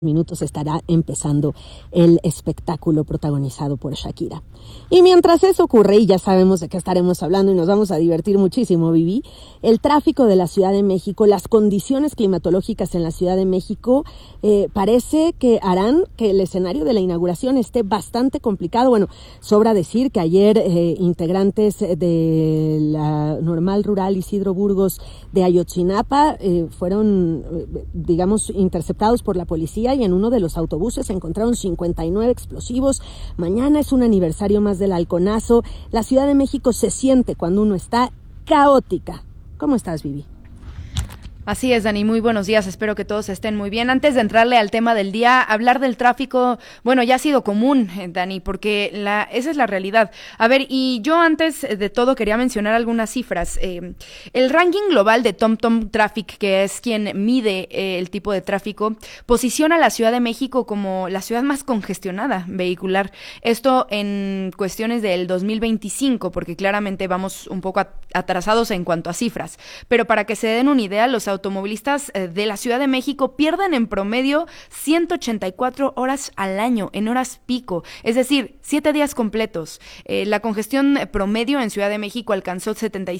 minutos estará empezando el espectáculo protagonizado por Shakira. Y mientras eso ocurre, y ya sabemos de qué estaremos hablando y nos vamos a divertir muchísimo, Vivi, el tráfico de la Ciudad de México, las condiciones climatológicas en la Ciudad de México, parece que harán que el escenario de la inauguración esté bastante complicado. Bueno, sobra decir que ayer integrantes de la Normal Rural Isidro Burgos de Ayotzinapa fueron, digamos, interceptados por la policía, y en uno de los autobuses se encontraron 59 explosivos. Mañana es un aniversario más del halconazo. La Ciudad de México se siente cuando uno está caótica. ¿Cómo estás, Vivi? Así es, Dani, muy buenos días, espero que todos estén muy bien. Antes de entrarle al tema del día, hablar del tráfico, bueno, ya ha sido común, Dani, porque esa es la realidad. A ver, y yo antes de todo quería mencionar algunas cifras. El ranking global de TomTom Traffic, que es quien mide el tipo de tráfico, posiciona a la Ciudad de México como la ciudad más congestionada vehicular. Esto en cuestiones del 2025, porque claramente vamos un poco atrasados en cuanto a cifras. Pero para que se den una idea, los automovilistas de la Ciudad de México pierden en promedio 184 horas al año, en horas pico, es decir, 7 días completos. La congestión promedio en Ciudad de México alcanzó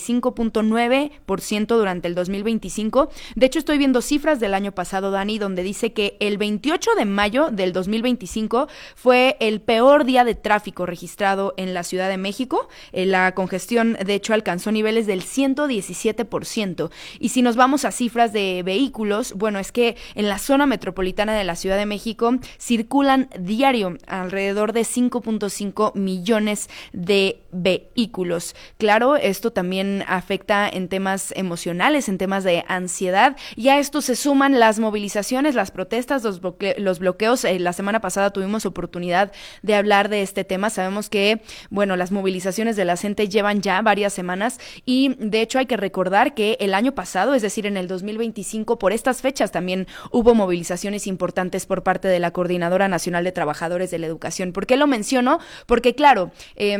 75.9% durante el 2025. De hecho, estoy viendo cifras del año pasado, Dani, donde dice que el 28 de mayo del 2025 fue el peor día de tráfico registrado en la Ciudad de México. La congestión, de hecho, alcanzó niveles del 117%. Y si nos vamos a cifras de vehículos, bueno, es que en la zona metropolitana de la Ciudad de México circulan diario alrededor de 5.5 millones de vehículos. Claro, esto también afecta en temas emocionales, en temas de ansiedad, y a esto se suman las movilizaciones, las protestas, los bloqueos. La semana pasada tuvimos oportunidad de hablar de este tema. Sabemos que, bueno, las movilizaciones de la gente llevan ya varias semanas, y de hecho hay que recordar que el año pasado, es decir, en el 2025, por estas fechas también hubo movilizaciones importantes por parte de la Coordinadora Nacional de Trabajadores de la Educación. ¿Por qué lo menciono? Porque, claro,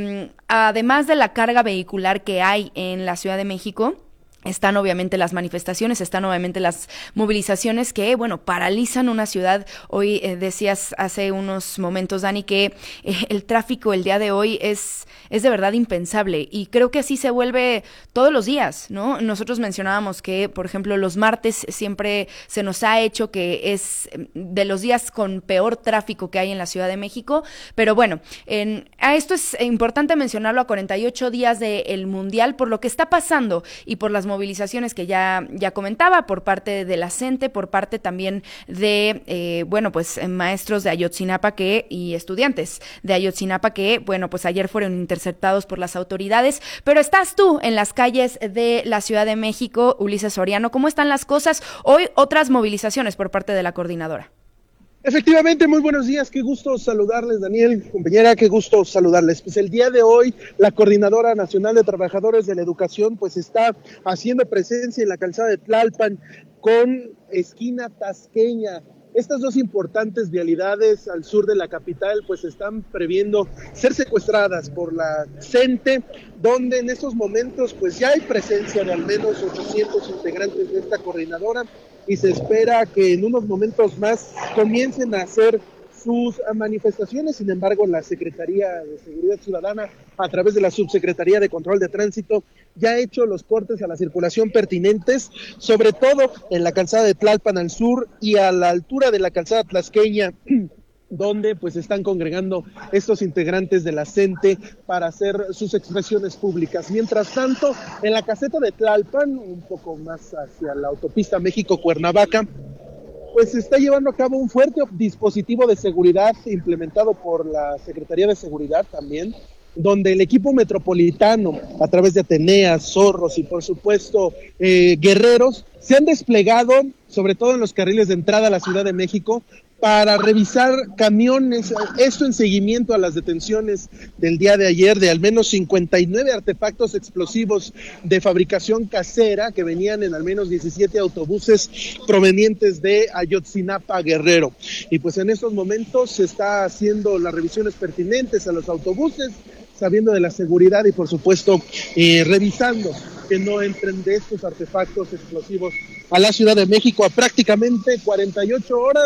además de la carga vehicular que hay en la Ciudad de México, están obviamente las manifestaciones, están obviamente las movilizaciones que, bueno, paralizan una ciudad. Hoy decías hace unos momentos, Dani, que el tráfico el día de hoy es de verdad impensable, y creo que así se vuelve todos los días, ¿no? Nosotros mencionábamos que, por ejemplo, los martes siempre se nos ha hecho que es de los días con peor tráfico que hay en la Ciudad de México, pero bueno, a esto es importante mencionarlo a 48 días del Mundial, por lo que está pasando y por las movilizaciones que ya comentaba por parte de la CENTE, por parte también de, maestros de Ayotzinapa y estudiantes de Ayotzinapa que, bueno, pues ayer fueron interceptados por las autoridades. Pero estás tú en las calles de la Ciudad de México, Ulises Soriano. ¿Cómo están las cosas? Hoy otras movilizaciones por parte de la coordinadora. Efectivamente, muy buenos días, qué gusto saludarles, Daniel, compañera, qué gusto saludarles. Pues el día de hoy, la Coordinadora Nacional de Trabajadores de la Educación, pues está haciendo presencia en la calzada de Tlalpan con esquina Tasqueña. Estas dos importantes vialidades al sur de la capital pues están previendo ser secuestradas por la CENTE, donde en estos momentos pues ya hay presencia de al menos 800 integrantes de esta coordinadora, y se espera que en unos momentos más comiencen a hacer sus manifestaciones. Sin embargo, la Secretaría de Seguridad Ciudadana, a través de la Subsecretaría de Control de Tránsito, ya ha hecho los cortes a la circulación pertinentes, sobre todo en la calzada de Tlalpan al sur y a la altura de la calzada Tlasqueña, donde pues están congregando estos integrantes de la CENTE para hacer sus expresiones públicas. Mientras tanto, en la caseta de Tlalpan, un poco más hacia la autopista México-Cuernavaca, pues se está llevando a cabo un fuerte dispositivo de seguridad implementado por la Secretaría de Seguridad también, donde el equipo metropolitano, a través de Ateneas, Zorros y por supuesto guerreros, se han desplegado, sobre todo en los carriles de entrada a la Ciudad de México, para revisar camiones, esto en seguimiento a las detenciones del día de ayer de al menos 59 artefactos explosivos de fabricación casera que venían en al menos 17 autobuses provenientes de Ayotzinapa, Guerrero. Y pues en estos momentos se está haciendo las revisiones pertinentes a los autobuses, sabiendo de la seguridad y por supuesto revisando que no entren de estos artefactos explosivos a la Ciudad de México a prácticamente 48 horas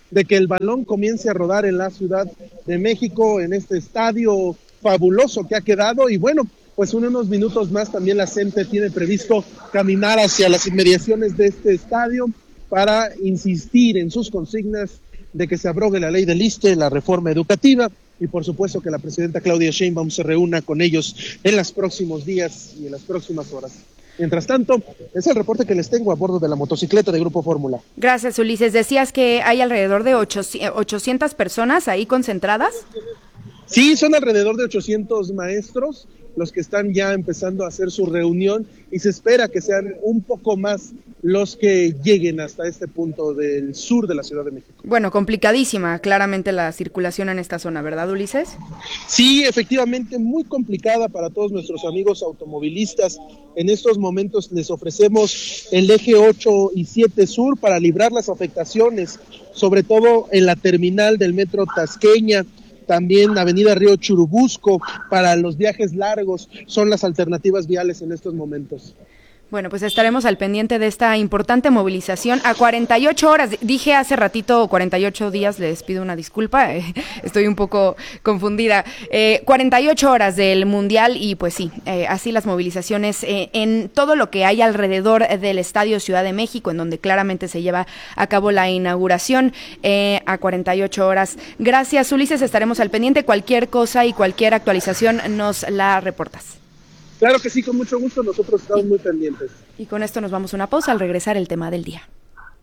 de que el balón comience a rodar en la Ciudad de México, en este estadio fabuloso que ha quedado. Y bueno, pues en unos minutos más también la CENTE tiene previsto caminar hacia las inmediaciones de este estadio para insistir en sus consignas de que se abrogue la ley del ISSSTE, la reforma educativa, y por supuesto que la presidenta Claudia Sheinbaum se reúna con ellos en los próximos días y en las próximas horas. Mientras tanto, es el reporte que les tengo a bordo de la motocicleta de Grupo Fórmula. Gracias, Ulises. Decías que hay alrededor de 800 personas ahí concentradas. Sí, son alrededor de 800 maestros los que están ya empezando a hacer su reunión y se espera que sean un poco más los que lleguen hasta este punto del sur de la Ciudad de México. Bueno, complicadísima claramente la circulación en esta zona, ¿verdad, Ulises? Sí, efectivamente, muy complicada para todos nuestros amigos automovilistas. En estos momentos les ofrecemos el eje 8 y 7 sur para librar las afectaciones, sobre todo en la terminal del metro Tasqueña. También Avenida Río Churubusco, para los viajes largos, son las alternativas viales en estos momentos. Bueno, pues estaremos al pendiente de esta importante movilización a 48 horas. Dije hace ratito 48 días, les pido una disculpa, estoy un poco confundida. 48 horas del Mundial y pues sí, así las movilizaciones en todo lo que hay alrededor del Estadio Ciudad de México, en donde claramente se lleva a cabo la inauguración a 48 horas. Gracias, Ulises, estaremos al pendiente. Cualquier cosa y cualquier actualización nos la reportas. Claro que sí, con mucho gusto, nosotros estamos muy pendientes. Y con esto nos vamos a una pausa, al regresar el tema del día.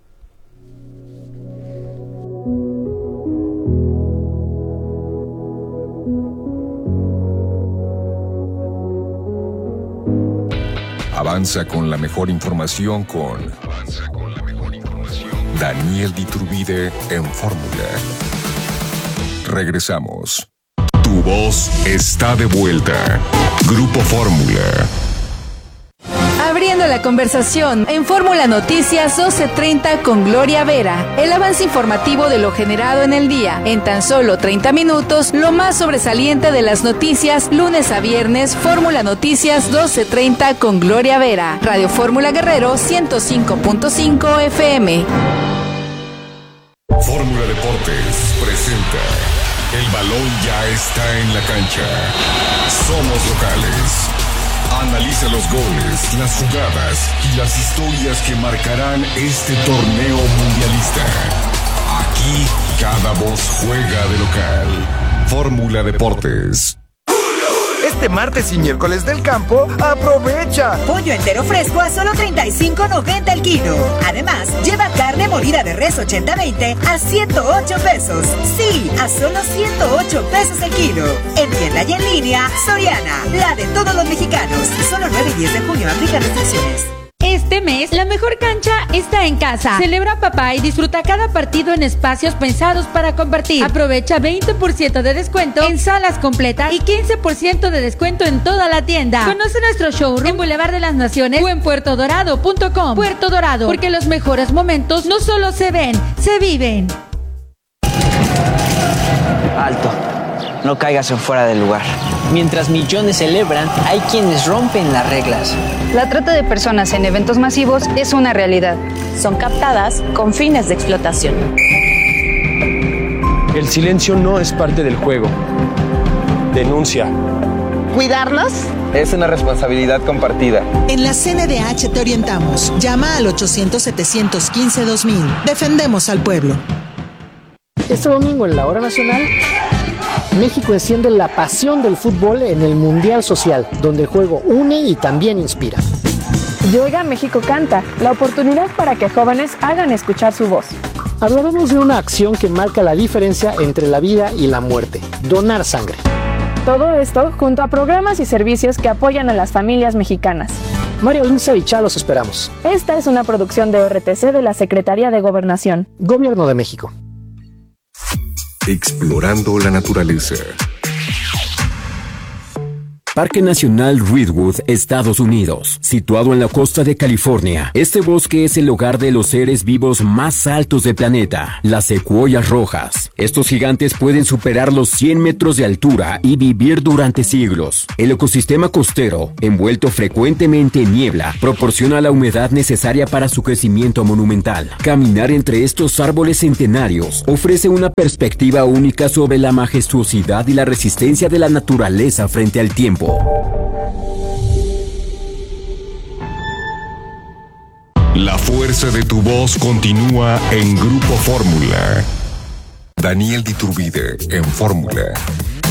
Avanza con la mejor información con Daniel Diturbide en Fórmula. Regresamos. Tu voz está de vuelta. Grupo Fórmula. Abriendo la conversación en Fórmula Noticias 12:30 con Gloria Vera. El avance informativo de lo generado en el día. En tan solo 30 minutos, lo más sobresaliente de las noticias, lunes a viernes, Fórmula Noticias 12:30 con Gloria Vera. Radio Fórmula Guerrero 105.5 FM. Fórmula Deportes presenta. El balón ya está en la cancha. Somos locales. Analiza los goles, las jugadas y las historias que marcarán este torneo mundialista. Aquí cada voz juega de local. Fórmula Deportes. Este martes y miércoles del campo, ¡aprovecha! Pollo entero fresco a solo $35.90 el kilo. Además, lleva carne molida de res 80-20 a $108. Sí, a solo $108 el kilo. En tienda y en línea, Soriana, la de todos los mexicanos. Solo 9 y 10 de junio, aplica restricciones. Este mes, la mejor cancha está en casa. Celebra papá y disfruta cada partido en espacios pensados para compartir. Aprovecha 20% de descuento en salas completas y 15% de descuento en toda la tienda. Conoce nuestro showroom en Boulevard de las Naciones o en puertodorado.com. Puerto Dorado, porque los mejores momentos no solo se ven, se viven. Alto, no caigas en fuera del lugar. Mientras millones celebran, hay quienes rompen las reglas. La trata de personas en eventos masivos es una realidad. Son captadas con fines de explotación. El silencio no es parte del juego. Denuncia. ¿Cuidarnos? Es una responsabilidad compartida. En la CNDH te orientamos. Llama al 800-715-2000. Defendemos al pueblo. Este domingo en la Hora Nacional, México enciende la pasión del fútbol en el Mundial Social, donde el juego une y también inspira. Yoiga México Canta, la oportunidad para que jóvenes hagan escuchar su voz. Hablaremos de una acción que marca la diferencia entre la vida y la muerte: donar sangre. Todo esto junto a programas y servicios que apoyan a las familias mexicanas. María Luisa y Chá, los esperamos. Esta es una producción de RTC de la Secretaría de Gobernación. Gobierno de México. Explorando la naturaleza. Parque Nacional Redwood, Estados Unidos. Situado en la costa de California, este bosque es el hogar de los seres vivos más altos del planeta, las secuoyas rojas. Estos gigantes pueden superar los 100 metros de altura y vivir durante siglos. El ecosistema costero, envuelto frecuentemente en niebla, proporciona la humedad necesaria para su crecimiento monumental. Caminar entre estos árboles centenarios ofrece una perspectiva única sobre la majestuosidad y la resistencia de la naturaleza frente al tiempo. La fuerza de tu voz continúa en Grupo Fórmula. Daniel de Iturbide en Fórmula.